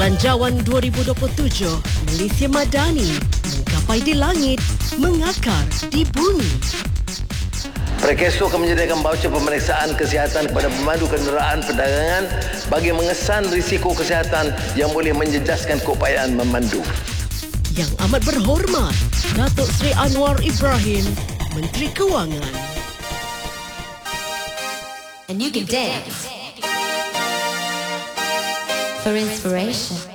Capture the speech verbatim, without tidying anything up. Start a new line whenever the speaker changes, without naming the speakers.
Belanjawan dua ribu dua puluh tujuh, Malaysia Madani, menggapai di langit, mengakar di bumi.
Prekeso akan menyediakan baucer pemeriksaan kesihatan kepada pemandu kenderaan perdagangan bagi mengesan risiko kesihatan yang boleh menjejaskan keupayaan memandu.
Yang amat berhormat, Datuk Seri Anwar Ibrahim, Menteri Kewangan.
And you can dance for inspiration.